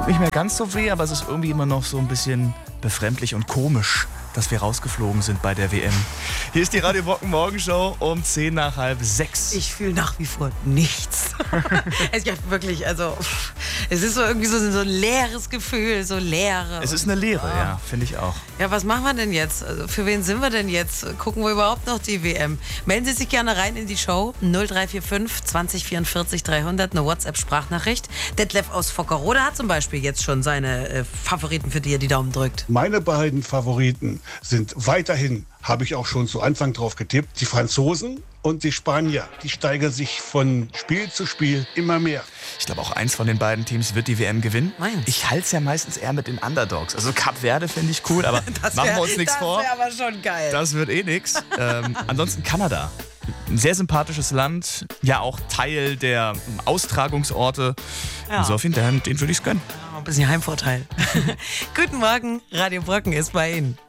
tut nicht mehr ganz so weh, aber es ist irgendwie immer noch so ein bisschen befremdlich und komisch, dass wir rausgeflogen sind bei der WM. Hier ist die Radio Brocken Morgenshow um 5:10. Ich fühle nach wie vor nichts. Es ist wirklich, es ist so irgendwie so ein leeres Gefühl, so Leere. Es ist eine Leere, ja, finde ich auch. Ja, was machen wir denn jetzt? Also für wen sind wir denn jetzt? Gucken wir überhaupt noch die WM? Melden Sie sich gerne rein in die Show. 0345 20 44 300, eine WhatsApp-Sprachnachricht. Detlef aus Fockerode hat zum Beispiel jetzt schon seine Favoriten, für die er die Daumen drückt. Meine beiden Favoriten sind weiterhin, habe ich auch schon zu Anfang drauf getippt, die Franzosen und die Spanier. Die steigern sich von Spiel zu Spiel immer mehr. Ich glaube, auch eins von den beiden Teams wird die WM gewinnen. Meins. Ich halte es ja meistens eher mit den Underdogs. Also Kap Verde finde ich cool, aber machen wir uns nichts vor. Das wäre aber schon geil. Das wird eh nichts. Ansonsten Kanada. Ein sehr sympathisches Land, ja auch Teil der Austragungsorte. Ja. Insofern, den würde ich es gönnen. Ein bisschen Heimvorteil. Guten Morgen, Radio Brocken ist bei Ihnen.